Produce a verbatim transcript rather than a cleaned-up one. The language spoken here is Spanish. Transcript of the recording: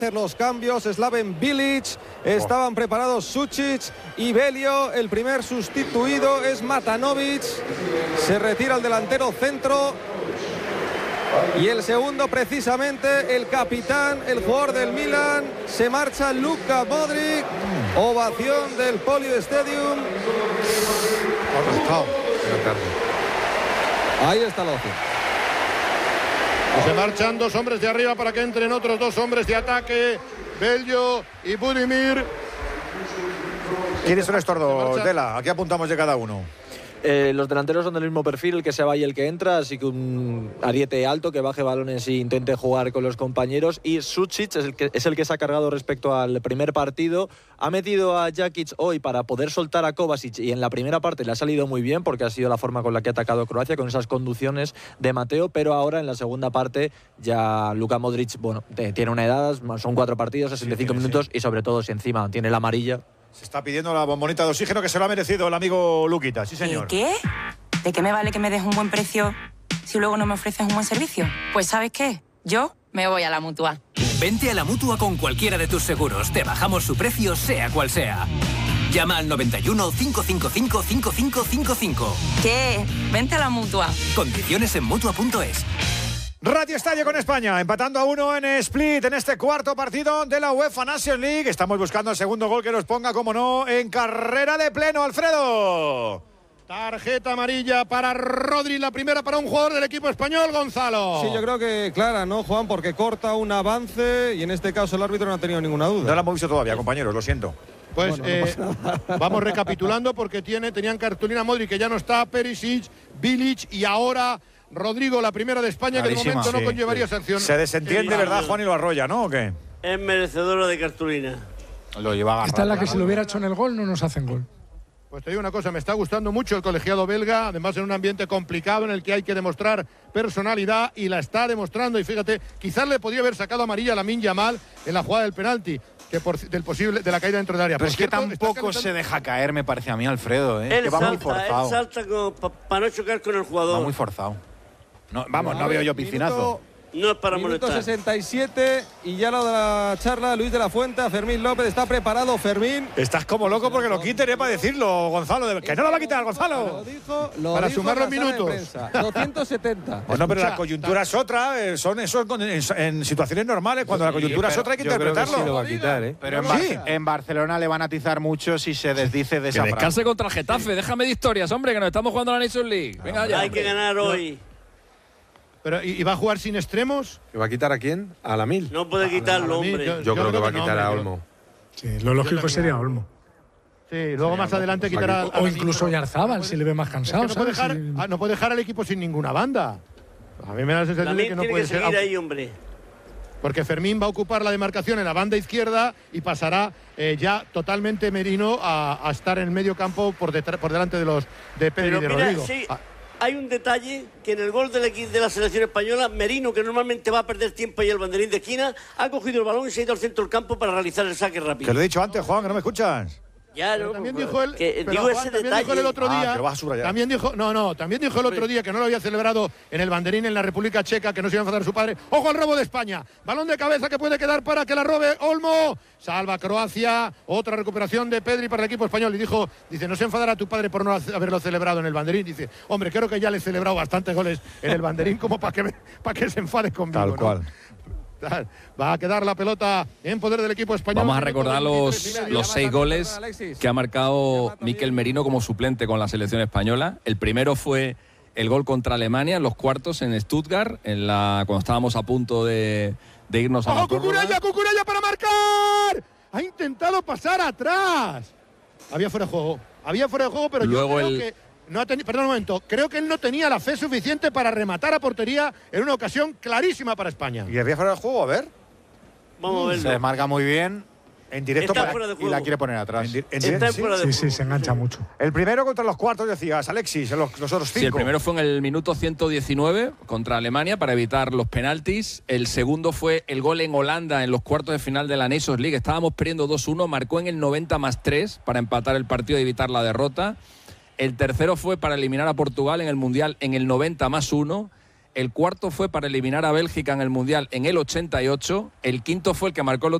Los cambios, Slaven Bilic, estaban preparados Sučić y Belio. El primer sustituido es Matanovic, se retira el delantero centro. Y el segundo, precisamente, el capitán, el jugador del Milan, se marcha Luka Modric. Ovación del Polio Stadium. Ahí está la opción. Se marchan dos hombres de arriba para que entren otros dos hombres de ataque, Belio y Budimir. ¿Quiénes son estos dos, Dela? Aquí apuntamos de cada uno. Eh, los delanteros son del mismo perfil, el que se va y el que entra, así que un ariete alto que baje balones e intente jugar con los compañeros. Y Sučić es el que, es el que se ha cargado respecto al primer partido. Ha metido a Jakic hoy para poder soltar a Kovacic y en la primera parte le ha salido muy bien porque ha sido la forma con la que ha atacado Croacia, con esas conducciones de Mateo, pero ahora en la segunda parte ya Luka Modric, bueno, tiene una edad, son cuatro partidos, sesenta y cinco sí, minutos sí. Y sobre todo si encima tiene la amarilla. Se está pidiendo la bombonita de oxígeno que se lo ha merecido el amigo Luquita, sí señor. ¿Qué? ¿De qué me vale que me des un buen precio si luego no me ofreces un buen servicio? Pues ¿sabes qué? Yo me voy a la Mutua. Vente a la Mutua con cualquiera de tus seguros. Te bajamos su precio sea cual sea. Llama al noventa y uno, cinco cinco cinco, cinco cinco cinco cinco. ¿Qué? Vente a la Mutua. Condiciones en Mutua punto es. Radio Estadio con España, empatando a uno en Split en este cuarto partido de la UEFA Nations League. Estamos buscando el segundo gol que nos ponga, como no, en carrera de pleno, Alfredo. Tarjeta amarilla para Rodri, la primera para un jugador del equipo español, Gonzalo. Sí, yo creo que clara, ¿no, Juan? Porque corta un avance y en este caso el árbitro no ha tenido ninguna duda. No la hemos visto todavía, compañeros, lo siento. Pues bueno, eh, no vamos recapitulando porque tiene, tenían cartulina Modric, que ya no está, Perisic, Bilic y ahora Rodrigo, la primera de España, Clarísima, que de momento no sí, conllevaría sí. sanción. Se desentiende, ¿verdad, Juan? Y lo arrolla, ¿no? ¿O qué? Es merecedora de cartulina. Lo lleva agarrado. Esta es la que si lo hubiera hecho en el gol no nos hacen gol. Pues te digo una cosa, me está gustando mucho el colegiado belga, además en un ambiente complicado en el que hay que demostrar personalidad y la está demostrando. Y fíjate, quizás le podría haber sacado amarilla a Lamine Yamal en la jugada del penalti, que por, del posible de la caída dentro del área. Pero por es cierto, que tampoco se deja caer, me parece a mí, Alfredo. ¿eh? Él que va salta, muy forzado. Él salta para pa no chocar con el jugador. Va muy forzado. No, vamos, no, no veo yo piscinazo. Minuto, no es para minuto molestar. sesenta y siete y ya lo de la charla, Luis de la Fuente, a Fermín López. ¿Está preparado, Fermín? Estás como loco porque lo quiten, ¿eh? Para decirlo, Gonzalo. Que no lo va a quitar, Gonzalo. Lo dijo, lo para dijo sumar los en la sala de minutos. prensa. doscientos setenta. Bueno, pero la coyuntura es otra. eh, Son eso en, en situaciones normales. Cuando la coyuntura es otra hay que interpretarlo. Sí lo va a quitar, ¿eh? Pero en, Bar sí. en Barcelona le van a atizar mucho si se desdice de esa frase. Que descanse contra el Getafe. Déjame de historias, hombre, que nos estamos jugando a la Nations League. Venga, ya. Hay que ganar hoy. Pero, ¿y, ¿Y va a jugar sin extremos? ¿Y va a quitar a quién? ¿A Lamil? No puede quitarlo, hombre. Yo, yo creo que va a quitar no, a Olmo. Sí, lo lógico sería Olmo. Sí, luego sí, más adelante quitará... O, o incluso Yarzábal, si le ve más cansado. Es que no, puede dejar, si... no puede dejar al equipo sin ninguna banda. A mí me da la sensación de que no puede que ser... seguir ahí, hombre. Porque Fermín va a ocupar la demarcación en la banda izquierda y pasará eh, ya totalmente Merino a, a estar en el medio campo por, detrás, por delante de los de Pedri y de mira, Rodrigo. Sí. Ah. Hay un detalle que en el gol del equipo de la selección española, Merino, que normalmente va a perder tiempo y el banderín de esquina, ha cogido el balón y se ha ido al centro del campo para realizar el saque rápido. Te lo he dicho antes, Juan, que no me escuchas. Ya, no, también dijo él, que, pero digo Juan, ese también detalle. dijo el otro día, ah, que vas a subrayar. también dijo, no, no, también dijo el otro día que no lo había celebrado en el banderín en la República Checa, que no se iba a enfadar su padre. Ojo al robo de España, balón de cabeza que puede quedar para que la robe Olmo, salva Croacia, otra recuperación de Pedri para el equipo español. Y dijo, dice, no se enfadará tu padre por no haberlo celebrado en el banderín. Dice, hombre, creo que ya le he celebrado bastantes goles en el banderín como para que, me, para que se enfade conmigo. Tal cual. ¿no? Va a quedar la pelota en poder del equipo español. Vamos a recordar los, los seis goles que ha marcado Mikel Merino como suplente con la selección española. El primero fue el gol contra Alemania en los cuartos en Stuttgart, en la, cuando estábamos a punto de, de irnos a la prórroga. ¡Cucurella, Cucurella para marcar! Ha intentado pasar atrás. Había fuera de juego. Había fuera de juego, pero Luego yo creo el... que... No ten... Perdón un momento, creo que él no tenía la fe suficiente para rematar a portería en una ocasión clarísima para España. ¿Y había fuera del juego? A ver. Vamos a verlo. Se desmarca muy bien. En directo Está para... fuera de juego. y la quiere poner atrás. En, en, Está en, fuera sí, de sí, sí, se engancha mucho. El primero contra los cuartos, decías, Alexis, los, los otros cinco. Sí, el primero fue en el minuto ciento diecinueve contra Alemania para evitar los penaltis. El segundo fue el gol en Holanda en los cuartos de final de la Nations League. Estábamos perdiendo dos uno, marcó en el noventa más tres para empatar el partido y evitar la derrota. El tercero fue para eliminar a Portugal en el Mundial en el noventa más uno. el cuarto fue para eliminar a Bélgica en el Mundial en el ochenta y ocho, el quinto fue el que marcó el